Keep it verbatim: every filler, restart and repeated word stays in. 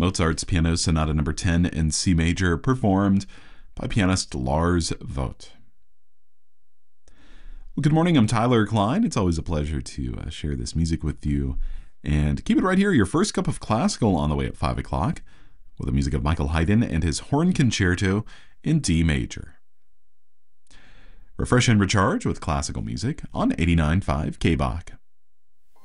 Mozart's Piano Sonata Number ten in C major, performed by pianist Lars Vogt. Well, good morning, I'm Tyler Klein. It's always a pleasure to uh, share this music with you. And keep it right here, your first cup of classical on the way at five o'clock, with the music of Michael Haydn and his Horn Concerto in D major. Refresh and recharge with classical music on eighty-nine point five K B O C.